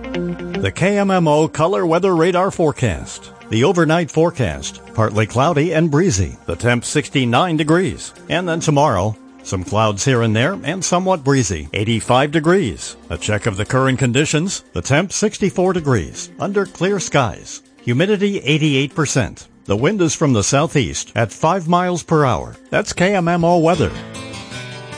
The KMMO Color Weather Radar Forecast. The overnight forecast, partly cloudy and breezy. The temp 69 degrees. And then tomorrow, some clouds here and there and somewhat breezy. 85 degrees. A check of the current conditions. The temp 64 degrees. Under clear skies. Humidity 88%. The wind is from the southeast at 5 miles per hour. That's KMMO weather.